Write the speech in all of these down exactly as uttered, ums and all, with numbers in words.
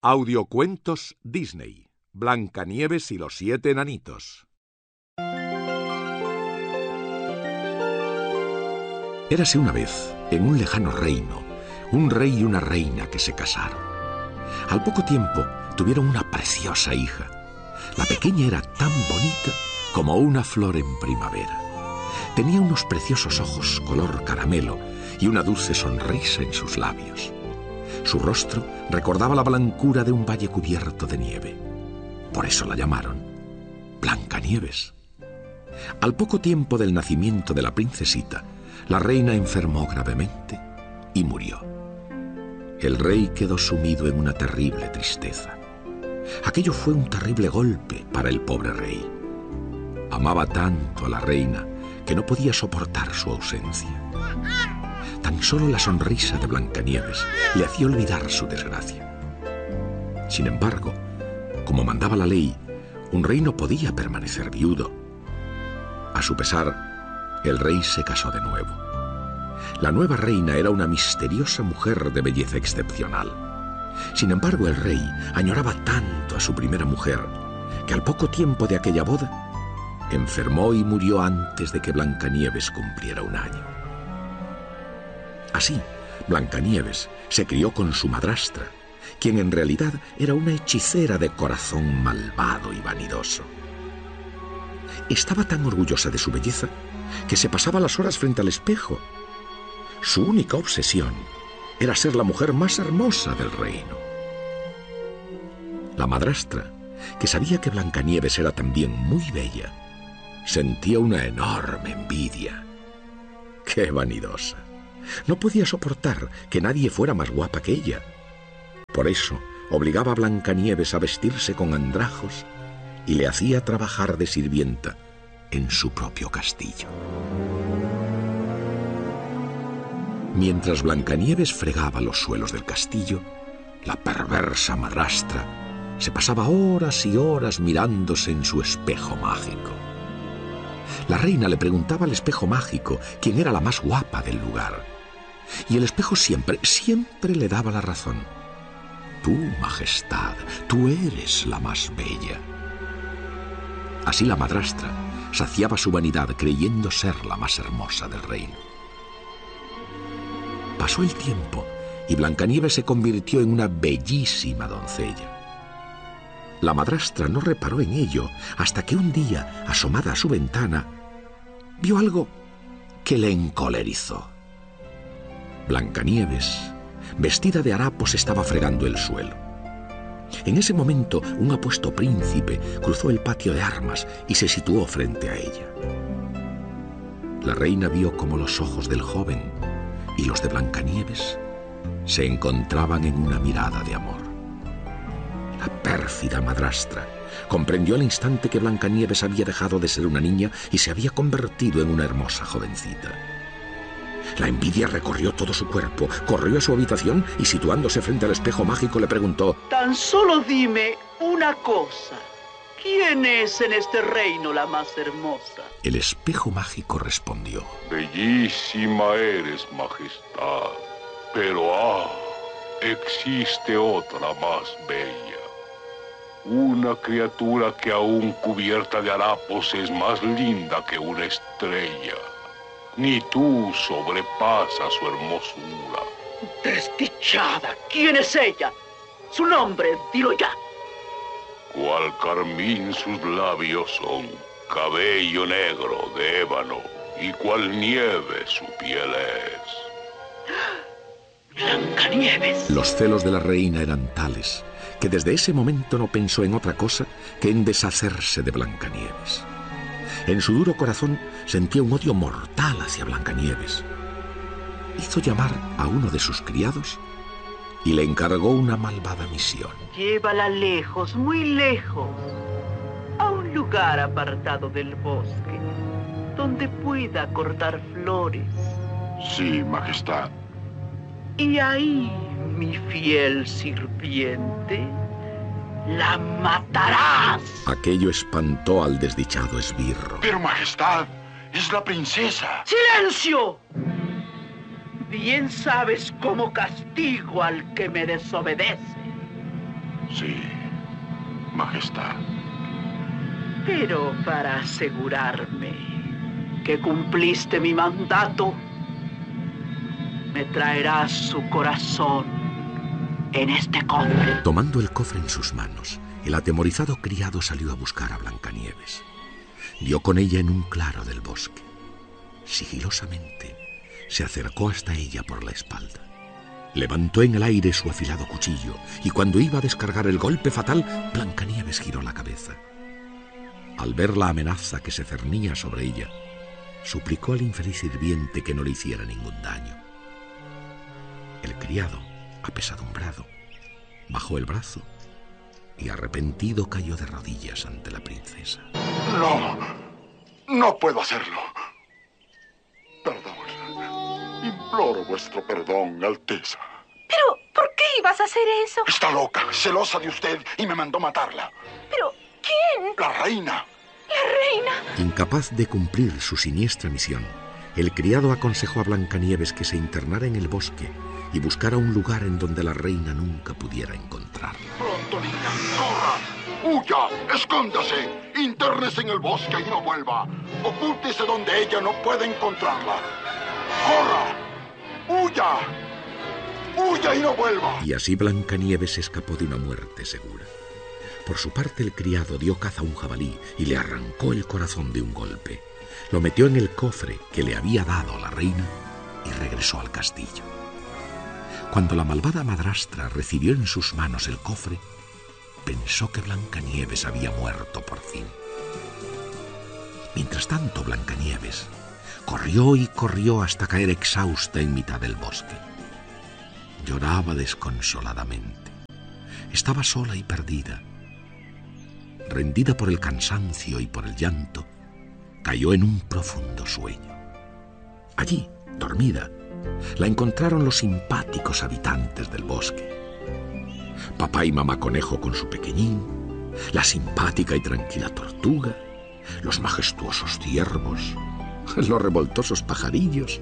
Audiocuentos Disney. Blancanieves y los siete enanitos. Érase una vez, en un lejano reino, un rey y una reina que se casaron. Al poco tiempo tuvieron una preciosa hija. La pequeña era tan bonita como una flor en primavera. Tenía unos preciosos ojos color caramelo y una dulce sonrisa en sus labios. Su rostro recordaba la blancura de un valle cubierto de nieve. Por eso la llamaron Blancanieves. Al poco tiempo del nacimiento de la princesita, la reina enfermó gravemente y murió. El rey quedó sumido en una terrible tristeza. Aquello fue un terrible golpe para el pobre rey. Amaba tanto a la reina que no podía soportar su ausencia. Tan solo la sonrisa de Blancanieves le hacía olvidar su desgracia. Sin embargo, como mandaba la ley, un rey no podía permanecer viudo. A su pesar, el rey se casó de nuevo. La nueva reina era una misteriosa mujer de belleza excepcional. Sin embargo, el rey añoraba tanto a su primera mujer que al poco tiempo de aquella boda, enfermó y murió antes de que Blancanieves cumpliera un año. Así, Blancanieves se crió con su madrastra, quien en realidad era una hechicera de corazón malvado y vanidoso. Estaba tan orgullosa de su belleza que se pasaba las horas frente al espejo. Su única obsesión era ser la mujer más hermosa del reino. La madrastra, que sabía que Blancanieves era también muy bella, sentía una enorme envidia. ¡Qué vanidosa! No podía soportar que nadie fuera más guapa que ella. Por eso obligaba a Blancanieves a vestirse con andrajos y le hacía trabajar de sirvienta en su propio castillo. Mientras Blancanieves fregaba los suelos del castillo, la perversa madrastra se pasaba horas y horas mirándose en su espejo mágico. La reina le preguntaba al espejo mágico quién era la más guapa del lugar. Y el espejo siempre, siempre le daba la razón. Tú, majestad, tú eres la más bella. Así la madrastra saciaba su vanidad creyendo ser la más hermosa del reino. Pasó el tiempo y Blancanieves se convirtió en una bellísima doncella. La madrastra no reparó en ello hasta que un día, asomada a su ventana, vio algo que le encolerizó. Blancanieves, vestida de harapos, estaba fregando el suelo. En ese momento, un apuesto príncipe cruzó el patio de armas y se situó frente a ella. La reina vio cómo los ojos del joven y los de Blancanieves se encontraban en una mirada de amor. La pérfida madrastra comprendió al instante que Blancanieves había dejado de ser una niña y se había convertido en una hermosa jovencita. La envidia recorrió todo su cuerpo, corrió a su habitación y situándose frente al espejo mágico le preguntó: Tan solo dime una cosa. ¿Quién es en este reino la más hermosa? El espejo mágico respondió: Bellísima eres, majestad, pero ah, existe otra más bella. Una criatura que aún cubierta de harapos es más linda que una estrella. Ni tú sobrepasas su hermosura. Desdichada, ¿quién es ella? Su nombre, dilo ya. Cual carmín sus labios son, cabello negro de ébano, y cual nieve su piel es. Blancanieves. Los celos de la reina eran tales que desde ese momento no pensó en otra cosa que en deshacerse de Blancanieves. En su duro corazón sentía un odio mortal hacia Blancanieves. Hizo llamar a uno de sus criados y le encargó una malvada misión. Llévala lejos, muy lejos, a un lugar apartado del bosque, donde pueda cortar flores. Sí, majestad. Y ahí, mi fiel sirviente, ¡la matarás! Aquello espantó al desdichado esbirro. Pero, majestad, es la princesa. ¡Silencio! Bien sabes cómo castigo al que me desobedece. Sí, Majestad. Pero para asegurarme que cumpliste mi mandato, me traerás su corazón en este cofre. Tomando el cofre en sus manos, el atemorizado criado salió a buscar a Blancanieves. Dio con ella en un claro del bosque. Sigilosamente se acercó hasta ella por la espalda. Levantó en el aire su afilado cuchillo y cuando iba a descargar el golpe fatal, Blancanieves giró la cabeza. Al ver la amenaza que se cernía sobre ella, suplicó al infeliz sirviente que no le hiciera ningún daño. El criado, apesadumbrado, bajó el brazo y arrepentido cayó de rodillas ante la princesa. No, no puedo hacerlo. Perdón. Imploro vuestro perdón, Alteza. ¿Pero por qué ibas a hacer eso? Está loca, celosa de usted y me mandó matarla. ¿Pero quién? La reina. ¿La reina? Incapaz de cumplir su siniestra misión, el criado aconsejó a Blancanieves que se internara en el bosque y buscara un lugar en donde la reina nunca pudiera encontrarla. Pronto, niña, corra, huya, escóndase, intérnese en el bosque y no vuelva. Ocúltese donde ella no pueda encontrarla. ¡Corra! ¡Huya! ¡Huya y no vuelva! Y así Blancanieves escapó de una muerte segura. Por su parte, el criado dio caza a un jabalí y le arrancó el corazón de un golpe. Lo metió en el cofre que le había dado la reina y regresó al castillo. Cuando la malvada madrastra recibió en sus manos el cofre, pensó que Blancanieves había muerto por fin. Mientras tanto, Blancanieves corrió y corrió hasta caer exhausta en mitad del bosque. Lloraba desconsoladamente. Estaba sola y perdida. Rendida por el cansancio y por el llanto, cayó en un profundo sueño. Allí, dormida, la encontraron los simpáticos habitantes del bosque. Papá y mamá conejo con su pequeñín, la simpática y tranquila tortuga, los majestuosos ciervos, los revoltosos pajarillos.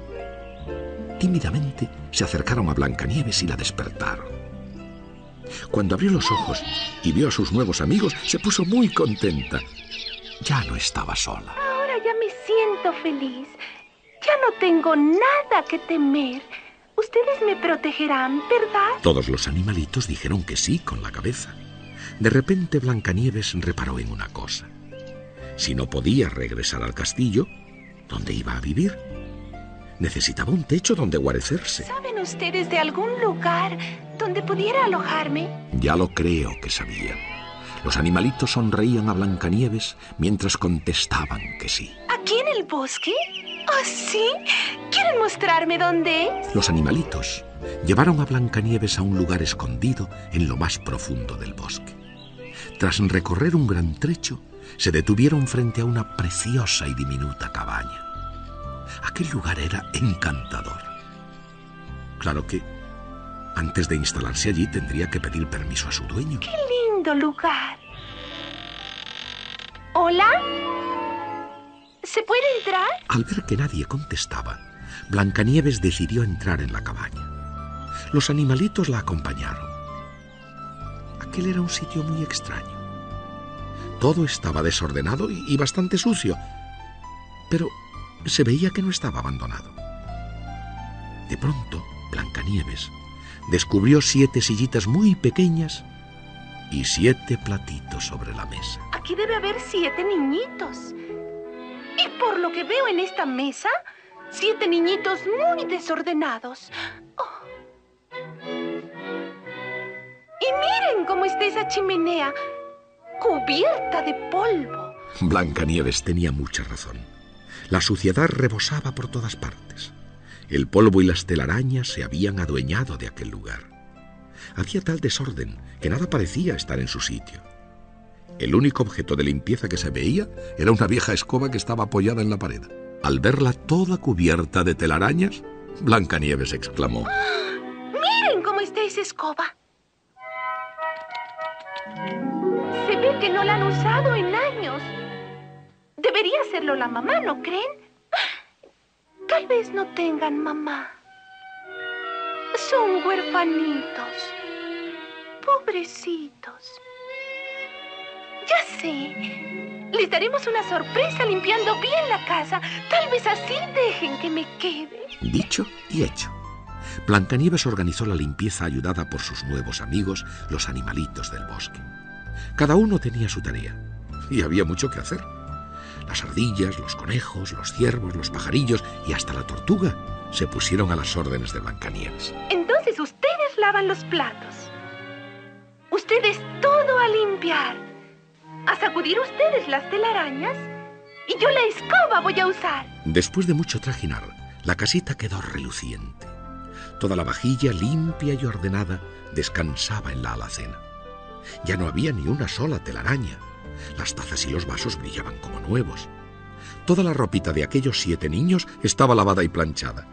Tímidamente se acercaron a Blancanieves y la despertaron. Cuando abrió los ojos y vio a sus nuevos amigos, se puso muy contenta. Ya no estaba sola. Ahora ya me siento feliz. Ya no tengo nada que temer. Ustedes me protegerán, ¿verdad? Todos los animalitos dijeron que sí con la cabeza. De repente Blancanieves reparó en una cosa. Si no podía regresar al castillo, ¿dónde iba a vivir? Necesitaba un techo donde guarecerse. ¿Saben ustedes de algún lugar donde pudiera alojarme? Ya lo creo que sabía. Los animalitos sonreían a Blancanieves mientras contestaban que sí. ¿Aquí en el bosque? ¿Oh, sí? ¿Quieren mostrarme dónde es? Los animalitos llevaron a Blancanieves a un lugar escondido en lo más profundo del bosque. Tras recorrer un gran trecho, se detuvieron frente a una preciosa y diminuta cabaña. Aquel lugar era encantador. Claro que antes de instalarse allí tendría que pedir permiso a su dueño. ¡Qué lindo lugar! ¿Hola? ¿Se puede entrar? Al ver que nadie contestaba, Blancanieves decidió entrar en la cabaña. Los animalitos la acompañaron. Aquel era un sitio muy extraño. Todo estaba desordenado y, y bastante sucio, pero se veía que no estaba abandonado. De pronto, Blancanieves descubrió siete sillitas muy pequeñas y siete platitos sobre la mesa. Aquí debe haber siete niñitos. Y por lo que veo en esta mesa, siete niñitos muy desordenados. Oh. Y miren cómo está esa chimenea, cubierta de polvo. Blancanieves tenía mucha razón. La suciedad rebosaba por todas partes. El polvo y las telarañas se habían adueñado de aquel lugar. Había tal desorden que nada parecía estar en su sitio. El único objeto de limpieza que se veía era una vieja escoba que estaba apoyada en la pared. Al verla toda cubierta de telarañas, Blancanieves exclamó: ¡Miren cómo está esa escoba! Se ve que no la han usado en años. Debería hacerlo la mamá, ¿no creen? Tal vez no tengan mamá. Son huerfanitos. Pobre Pobrecitos. Ya sé. Les daremos una sorpresa limpiando bien la casa. Tal vez así dejen que me quede. Dicho y hecho. Blancanieves organizó la limpieza ayudada por sus nuevos amigos, los animalitos del bosque. Cada uno tenía su tarea y había mucho que hacer. Las ardillas, los conejos, los ciervos, los pajarillos y hasta la tortuga se pusieron a las órdenes de Blancanieves. Entonces ustedes lavan los platos. Ustedes todo a limpiar. A sacudir ustedes las telarañas. Y yo la escoba voy a usar. Después de mucho trajinar, la casita quedó reluciente. Toda la vajilla, limpia y ordenada, descansaba en la alacena. Ya no había ni una sola telaraña. Las tazas y los vasos brillaban como nuevos. Toda la ropita de aquellos siete niños estaba lavada y planchada.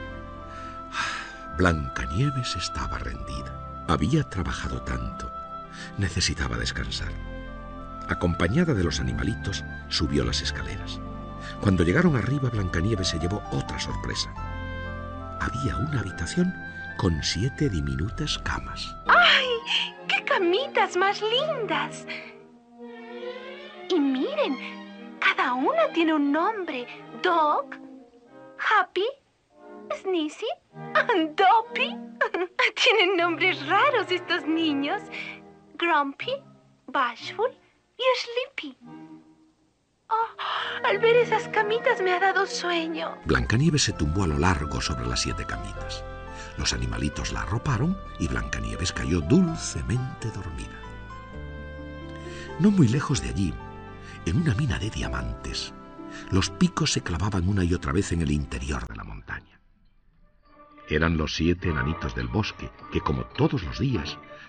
Blancanieves estaba rendida. Había trabajado tanto. Necesitaba descansar. Acompañada de los animalitos, subió las escaleras. Cuando llegaron arriba, Blancanieves se llevó otra sorpresa. Había una habitación con siete diminutas camas. ¡Ay! ¡Qué camitas más lindas! Y miren, cada una tiene un nombre. Dog, Happy, Sneezy, Dopey. Tienen nombres raros estos niños. Grumpy, Bashful y Sleepy. Oh, al ver esas camitas me ha dado sueño. Blancanieves se tumbó a lo largo sobre las siete camitas. Los animalitos la arroparon y Blancanieves cayó dulcemente dormida. No muy lejos de allí, en una mina de diamantes, los picos se clavaban una y otra vez en el interior de la montaña. Eran los siete enanitos del bosque que, como todos los días,